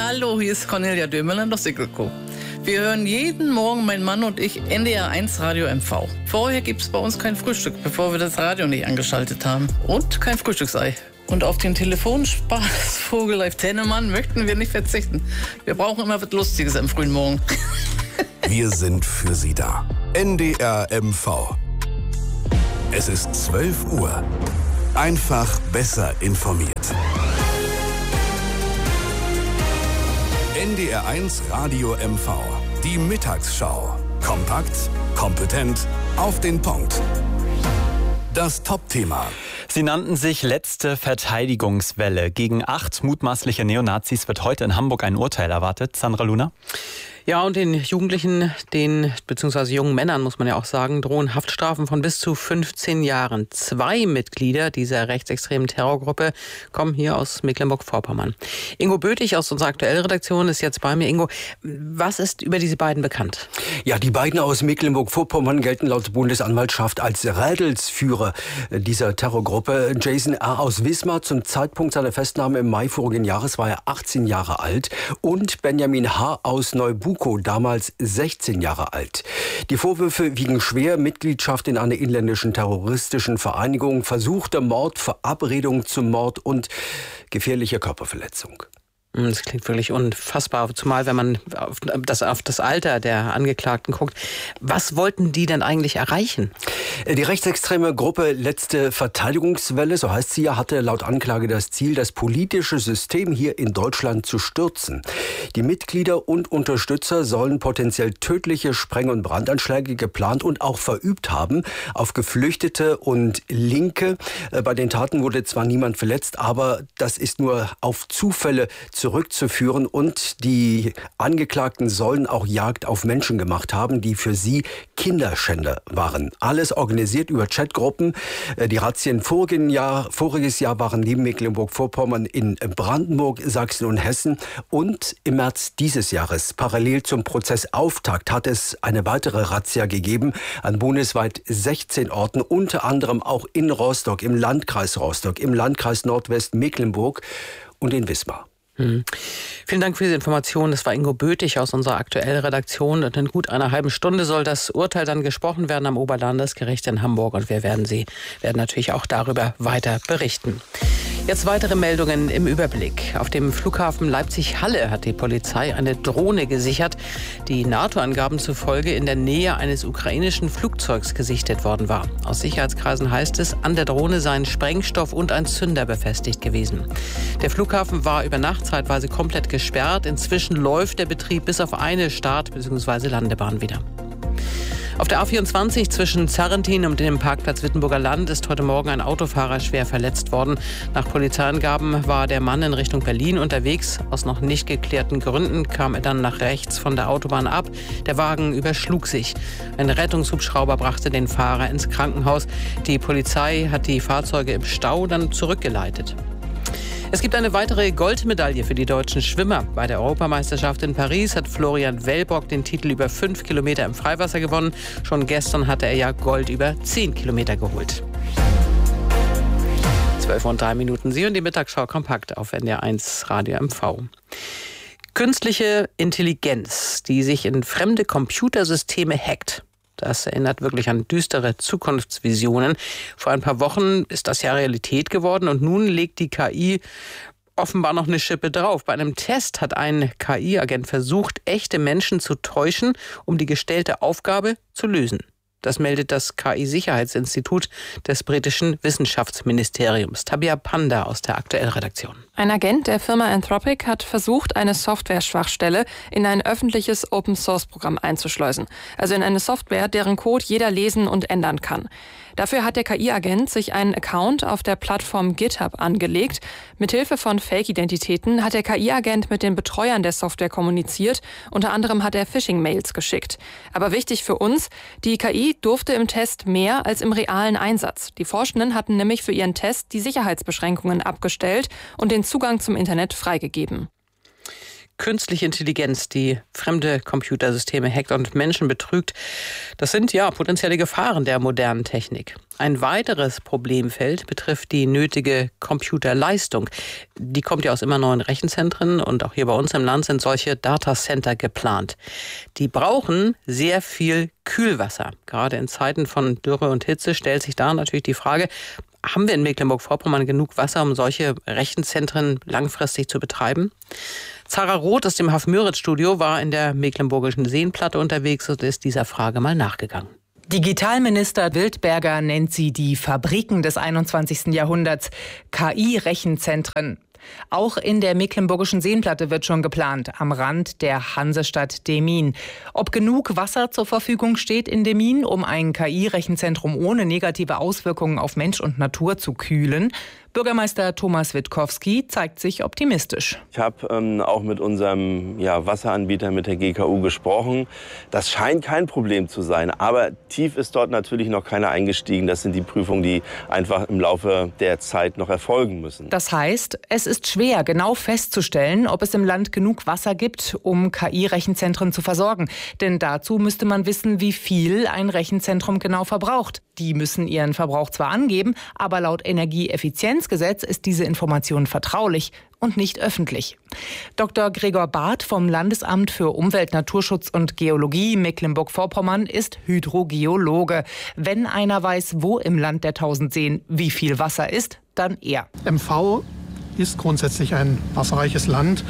Hallo, hier ist Cornelia Dömerland aus Sickelko. Wir hören jeden Morgen, mein Mann und ich, NDR1 Radio MV. Vorher gibt es bei uns kein Frühstück, bevor wir das Radio nicht angeschaltet haben. Und kein Frühstücksei. Und auf den Telefonspaß Vogel Live Tennemann möchten wir nicht verzichten. Wir brauchen immer was Lustiges am frühen Morgen. Wir sind für Sie da. NDR MV. Es ist 12 Uhr. Einfach besser informiert. NDR1 Radio MV. Die Mittagsschau. Kompakt, kompetent, auf den Punkt. Das Top-Thema. Sie nannten sich letzte Verteidigungswelle. Gegen 8 mutmaßliche Neonazis wird heute in Hamburg ein Urteil erwartet. Sandra Luna? Ja, und den Jugendlichen, beziehungsweise jungen Männern, muss man ja auch sagen, drohen Haftstrafen von bis zu 15 Jahren. 2 Mitglieder dieser rechtsextremen Terrorgruppe kommen hier aus Mecklenburg-Vorpommern. Ingo Böthig aus unserer Aktuellredaktion ist jetzt bei mir. Ingo, was ist über diese beiden bekannt? Ja, die beiden aus Mecklenburg-Vorpommern gelten laut Bundesanwaltschaft als Rädelsführer dieser Terrorgruppe. Jason R. aus Wismar, zum Zeitpunkt seiner Festnahme im Mai vorigen Jahres war er 18 Jahre alt. Und Benjamin H. aus Neubuko, damals 16 Jahre alt. Die Vorwürfe wiegen schwer: Mitgliedschaft in einer inländischen terroristischen Vereinigung, versuchter Mord, Verabredung zum Mord und gefährliche Körperverletzung. Das klingt wirklich unfassbar, zumal wenn man auf das Alter der Angeklagten guckt. Was wollten die denn eigentlich erreichen? Die rechtsextreme Gruppe Letzte Verteidigungswelle, so heißt sie ja, hatte laut Anklage das Ziel, das politische System hier in Deutschland zu stürzen. Die Mitglieder und Unterstützer sollen potenziell tödliche Spreng- und Brandanschläge geplant und auch verübt haben auf Geflüchtete und Linke. Bei den Taten wurde zwar niemand verletzt, aber das ist nur auf Zufälle zurückzuführen, und die Angeklagten sollen auch Jagd auf Menschen gemacht haben, die für sie Kinderschänder waren. Alles organisiert über Chatgruppen. Die Razzien voriges Jahr waren neben Mecklenburg-Vorpommern in Brandenburg, Sachsen und Hessen, und im März dieses Jahres, parallel zum Prozessauftakt, hat es eine weitere Razzia gegeben an bundesweit 16 Orten, unter anderem auch in Rostock, im Landkreis Rostock, im Landkreis Nordwestmecklenburg und in Wismar. Vielen Dank für diese Information. Das war Ingo Böthig aus unserer Aktuellredaktion. Und in gut einer halben Stunde soll das Urteil dann gesprochen werden am Oberlandesgericht in Hamburg. Und wir werden natürlich auch darüber weiter berichten. Jetzt weitere Meldungen im Überblick. Auf dem Flughafen Leipzig-Halle hat die Polizei eine Drohne gesichert, die NATO-Angaben zufolge in der Nähe eines ukrainischen Flugzeugs gesichtet worden war. Aus Sicherheitskreisen heißt es, an der Drohne seien Sprengstoff und ein Zünder befestigt gewesen. Der Flughafen war über Nacht zeitweise komplett gesperrt. Inzwischen läuft der Betrieb bis auf eine Start- bzw. Landebahn wieder. Auf der A24 zwischen Zarrentin und dem Parkplatz Wittenburger Land ist heute Morgen ein Autofahrer schwer verletzt worden. Nach Polizeiangaben war der Mann in Richtung Berlin unterwegs. Aus noch nicht geklärten Gründen kam er dann nach rechts von der Autobahn ab. Der Wagen überschlug sich. Ein Rettungshubschrauber brachte den Fahrer ins Krankenhaus. Die Polizei hat die Fahrzeuge im Stau dann zurückgeleitet. Es gibt eine weitere Goldmedaille für die deutschen Schwimmer. Bei der Europameisterschaft in Paris hat Florian Wellbock den Titel über 5 Kilometer im Freiwasser gewonnen. Schon gestern hatte er ja Gold über 10 Kilometer geholt. 12:03 Uhr. Sie und die Mittagsschau kompakt auf NDR1 Radio MV. Künstliche Intelligenz, die sich in fremde Computersysteme hackt. Das erinnert wirklich an düstere Zukunftsvisionen. Vor ein paar Wochen ist das ja Realität geworden und nun legt die KI offenbar noch eine Schippe drauf. Bei einem Test hat ein KI-Agent versucht, echte Menschen zu täuschen, um die gestellte Aufgabe zu lösen. Das meldet das KI-Sicherheitsinstitut des britischen Wissenschaftsministeriums. Tabia Panda aus der Aktuellredaktion. Ein Agent der Firma Anthropic hat versucht, eine Software-Schwachstelle in ein öffentliches Open-Source-Programm einzuschleusen. Also in eine Software, deren Code jeder lesen und ändern kann. Dafür hat der KI-Agent sich einen Account auf der Plattform GitHub angelegt. Mithilfe von Fake-Identitäten hat der KI-Agent mit den Betreuern der Software kommuniziert. Unter anderem hat er Phishing-Mails geschickt. Aber wichtig für uns, die KI durfte im Test mehr als im realen Einsatz. Die Forschenden hatten nämlich für ihren Test die Sicherheitsbeschränkungen abgestellt und den Zugang zum Internet freigegeben. Künstliche Intelligenz, die fremde Computersysteme hackt und Menschen betrügt, das sind ja potenzielle Gefahren der modernen Technik. Ein weiteres Problemfeld betrifft die nötige Computerleistung. Die kommt ja aus immer neuen Rechenzentren und auch hier bei uns im Land sind solche Datacenter geplant. Die brauchen sehr viel Kühlwasser. Gerade in Zeiten von Dürre und Hitze stellt sich da natürlich die Frage, haben wir in Mecklenburg-Vorpommern genug Wasser, um solche Rechenzentren langfristig zu betreiben? Zara Roth aus dem Haf-Müritz-Studio war in der mecklenburgischen Seenplatte unterwegs und ist dieser Frage mal nachgegangen. Digitalminister Wildberger nennt sie die Fabriken des 21. Jahrhunderts, KI-Rechenzentren. Auch in der mecklenburgischen Seenplatte wird schon geplant, am Rand der Hansestadt Demmin. Ob genug Wasser zur Verfügung steht in Demmin, um ein KI-Rechenzentrum ohne negative Auswirkungen auf Mensch und Natur zu kühlen? Bürgermeister Thomas Witkowski zeigt sich optimistisch. Ich habe auch mit unserem Wasseranbieter, mit der GKU gesprochen. Das scheint kein Problem zu sein, aber tief ist dort natürlich noch keiner eingestiegen. Das sind die Prüfungen, die einfach im Laufe der Zeit noch erfolgen müssen. Das heißt, es ist schwer, genau festzustellen, ob es im Land genug Wasser gibt, um KI-Rechenzentren zu versorgen. Denn dazu müsste man wissen, wie viel ein Rechenzentrum genau verbraucht. Die müssen ihren Verbrauch zwar angeben, aber laut Energieeffizienzgesetz ist diese Information vertraulich und nicht öffentlich. Dr. Gregor Barth vom Landesamt für Umwelt, Naturschutz und Geologie Mecklenburg-Vorpommern ist Hydrogeologe. Wenn einer weiß, wo im Land der 1000 Seen wie viel Wasser ist, dann er. MV ist grundsätzlich ein wasserreiches Land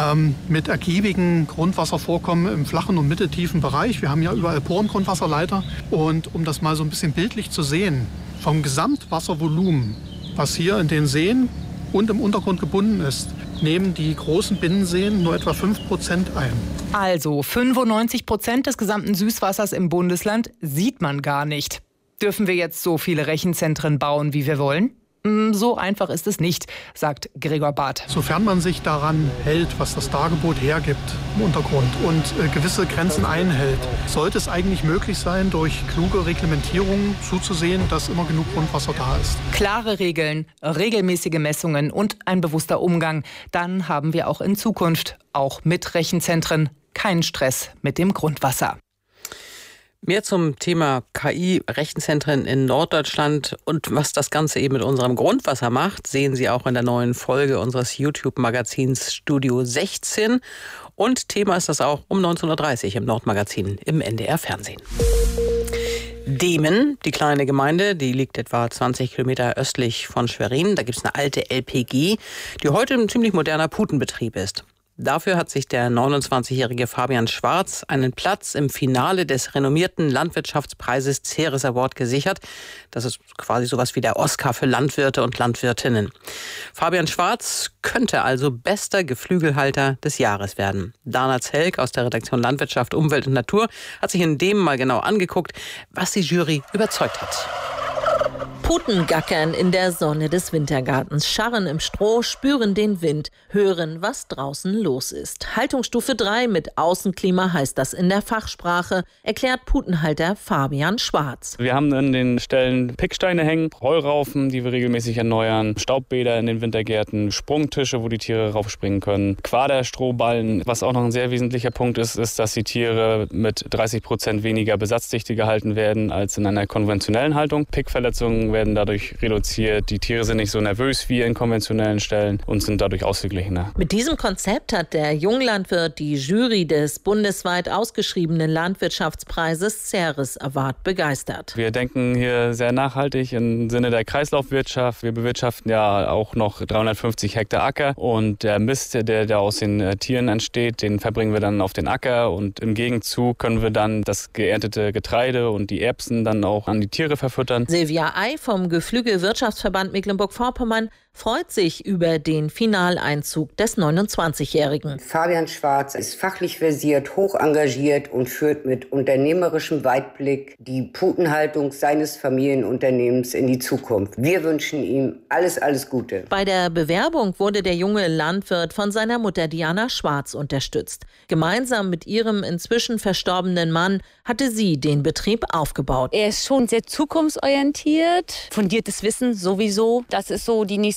mit ergiebigen Grundwasservorkommen im flachen und mitteltiefen Bereich. Wir haben ja überall Porengrundwasserleiter. Und um das mal so ein bisschen bildlich zu sehen, vom Gesamtwasservolumen, was hier in den Seen und im Untergrund gebunden ist, nehmen die großen Binnenseen nur etwa 5% ein. Also 95% des gesamten Süßwassers im Bundesland sieht man gar nicht. Dürfen wir jetzt so viele Rechenzentren bauen, wie wir wollen? So einfach ist es nicht, sagt Gregor Barth. Sofern man sich daran hält, was das Dargebot hergibt im Untergrund und gewisse Grenzen einhält, sollte es eigentlich möglich sein, durch kluge Reglementierung zuzusehen, dass immer genug Grundwasser da ist. Klare Regeln, regelmäßige Messungen und ein bewusster Umgang. Dann haben wir auch in Zukunft, auch mit Rechenzentren, keinen Stress mit dem Grundwasser. Mehr zum Thema KI-Rechenzentren in Norddeutschland und was das Ganze eben mit unserem Grundwasser macht, sehen Sie auch in der neuen Folge unseres YouTube-Magazins Studio 16. Und Thema ist das auch um 19.30 Uhr im Nordmagazin im NDR-Fernsehen. Demen, die kleine Gemeinde, die liegt etwa 20 Kilometer östlich von Schwerin. Da gibt es eine alte LPG, die heute ein ziemlich moderner Putenbetrieb ist. Dafür hat sich der 29-jährige Fabian Schwarz einen Platz im Finale des renommierten Landwirtschaftspreises Ceres Award gesichert. Das ist quasi sowas wie der Oscar für Landwirte und Landwirtinnen. Fabian Schwarz könnte also bester Geflügelhalter des Jahres werden. Dana Zelk aus der Redaktion Landwirtschaft, Umwelt und Natur hat sich in dem mal genau angeguckt, was die Jury überzeugt hat. Puten gackern in der Sonne des Wintergartens, scharren im Stroh, spüren den Wind, hören, was draußen los ist. Haltungsstufe 3 mit Außenklima heißt das in der Fachsprache, erklärt Putenhalter Fabian Schwarz. Wir haben an den Stellen Picksteine hängen, Heuraufen, die wir regelmäßig erneuern, Staubbäder in den Wintergärten, Sprungtische, wo die Tiere raufspringen können, Quaderstrohballen. Was auch noch ein sehr wesentlicher Punkt ist, dass die Tiere mit 30% weniger Besatzdichte gehalten werden als in einer konventionellen Haltung. Pickverletzungen werden dadurch reduziert. Die Tiere sind nicht so nervös wie in konventionellen Stellen und sind dadurch ausgeglichener. Mit diesem Konzept hat der Junglandwirt die Jury des bundesweit ausgeschriebenen Landwirtschaftspreises Ceres Award begeistert. Wir denken hier sehr nachhaltig im Sinne der Kreislaufwirtschaft. Wir bewirtschaften ja auch noch 350 Hektar Acker und der Mist, der aus den Tieren entsteht, den verbringen wir dann auf den Acker und im Gegenzug können wir dann das geerntete Getreide und die Erbsen dann auch an die Tiere verfüttern. Silvia Ei vom Geflügelwirtschaftsverband Mecklenburg-Vorpommern freut sich über den Finaleinzug des 29-Jährigen. Fabian Schwarz ist fachlich versiert, hoch engagiert und führt mit unternehmerischem Weitblick die Putenhaltung seines Familienunternehmens in die Zukunft. Wir wünschen ihm alles Gute. Bei der Bewerbung wurde der junge Landwirt von seiner Mutter Diana Schwarz unterstützt. Gemeinsam mit ihrem inzwischen verstorbenen Mann hatte sie den Betrieb aufgebaut. Er ist schon sehr zukunftsorientiert, fundiertes Wissen sowieso. Das ist so die nächste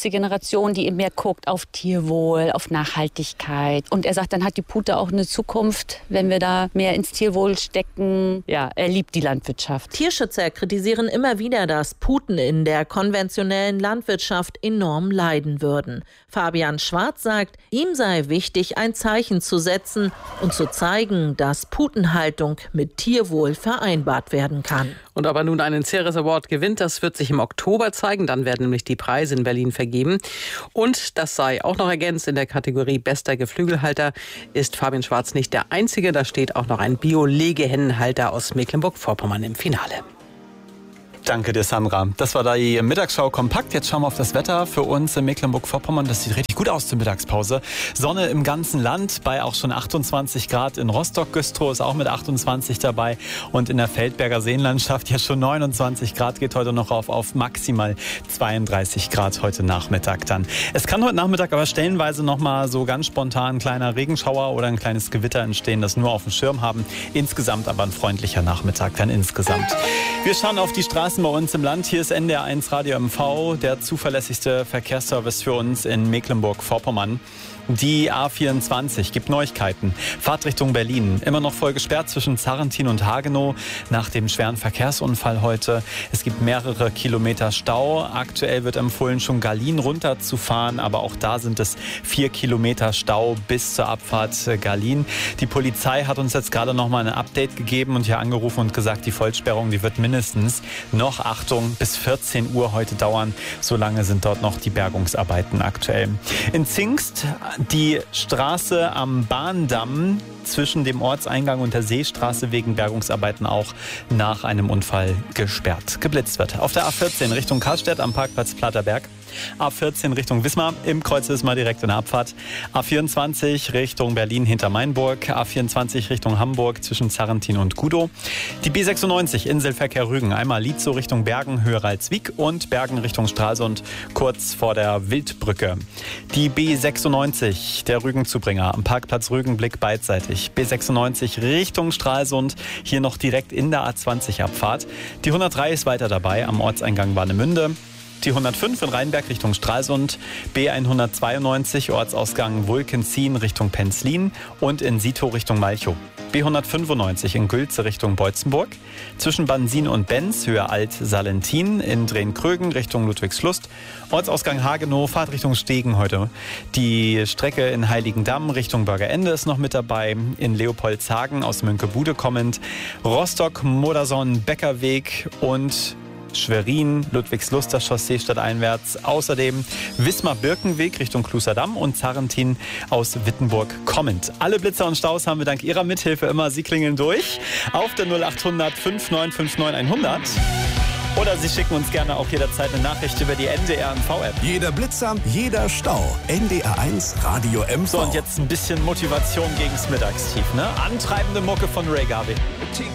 nächste Generation, die eben mehr guckt auf Tierwohl, auf Nachhaltigkeit. Und er sagt, dann hat die Pute auch eine Zukunft, wenn wir da mehr ins Tierwohl stecken. Ja, er liebt die Landwirtschaft. Tierschützer kritisieren immer wieder, dass Puten in der konventionellen Landwirtschaft enorm leiden würden. Fabian Schwarz sagt, ihm sei wichtig, ein Zeichen zu setzen und zu zeigen, dass Putenhaltung mit Tierwohl vereinbart werden kann. Und ob er nun einen Ceres Award gewinnt, das wird sich im Oktober zeigen. Dann werden nämlich die Preise in Berlin vergeben. Und das sei auch noch ergänzt, in der Kategorie bester Geflügelhalter ist Fabian Schwarz nicht der Einzige. Da steht auch noch ein Bio-Legehennenhalter aus Mecklenburg-Vorpommern im Finale. Danke dir, Sandra. Das war die Mittagsschau kompakt. Jetzt schauen wir auf das Wetter für uns in Mecklenburg-Vorpommern. Das sieht richtig gut aus zur Mittagspause. Sonne im ganzen Land bei auch schon 28 Grad in Rostock. Güstrow ist auch mit 28 dabei. Und in der Feldberger Seenlandschaft ja schon 29 Grad. Geht heute noch auf maximal 32 Grad heute Nachmittag dann. Es kann heute Nachmittag aber stellenweise noch mal so ganz spontan ein kleiner Regenschauer oder ein kleines Gewitter entstehen, das nur auf dem Schirm haben. Insgesamt aber ein freundlicher Nachmittag dann insgesamt. Wir schauen auf die Straße bei uns im Land. Hier ist NDR 1 Radio MV, der zuverlässigste Verkehrsservice für uns in Mecklenburg-Vorpommern. Die A24 gibt Neuigkeiten. Fahrtrichtung Berlin. Immer noch voll gesperrt zwischen Zarrentin und Hagenow nach dem schweren Verkehrsunfall heute. Es gibt mehrere Kilometer Stau. Aktuell wird empfohlen, schon Gallien runterzufahren, aber auch da sind es 4 Kilometer Stau bis zur Abfahrt Gallien. Die Polizei hat uns jetzt gerade noch mal ein Update gegeben und hier angerufen und gesagt, die Vollsperrung, die wird mindestens noch, Achtung, bis 14 Uhr heute dauern. So lange sind dort noch die Bergungsarbeiten aktuell. In Zingst die Straße am Bahndamm zwischen dem Ortseingang und der Seestraße wegen Bergungsarbeiten auch nach einem Unfall gesperrt. Geblitzt wird. Auf der A14 Richtung Karlstedt am Parkplatz Platterberg. A14 Richtung Wismar im Kreuz Wismar direkt in der Abfahrt. A24 Richtung Berlin hinter Mainburg. A24 Richtung Hamburg zwischen Zarrentin und Gudow. Die B96 Inselverkehr Rügen. Einmal Lietzow Richtung Bergen, höher Ralswiek und Bergen Richtung Stralsund kurz vor der Wildbrücke. Die B96 der Rügenzubringer am Parkplatz Rügenblick beidseitig. B96 Richtung Stralsund, hier noch direkt in der A20 Abfahrt. Die 103 ist weiter dabei am Ortseingang Warnemünde. Die 105 in Rheinberg Richtung Stralsund, B192 Ortsausgang Wulkenzien Richtung Penzlin und in Sito Richtung Malchow. B195 in Gülze Richtung Beutzenburg, zwischen Bansin und Benz Höhe Alt-Salentin, in Drehn-Krögen Richtung Ludwigslust, Ortsausgang Hagenow, Fahrt Richtung Stegen heute. Die Strecke in Heiligendamm Richtung Bürgerende ist noch mit dabei, in Leopoldshagen aus Münkebude kommend, Rostock, Moderson, Beckerweg und Schwerin, Ludwigsluster Chaussee stadteinwärts. Außerdem Wismar-Birkenweg Richtung Kluserdamm und Zarrentin aus Wittenburg kommend. Alle Blitzer und Staus haben wir dank Ihrer Mithilfe immer. Sie klingeln durch auf der 0800 5959 100. Oder Sie schicken uns gerne auch jederzeit eine Nachricht über die NDR MV-App. Jeder Blitzer, jeder Stau. NDR 1 Radio MV. So, und jetzt ein bisschen Motivation gegens Mittagstief, ne? Antreibende Mucke von Ray Garvey.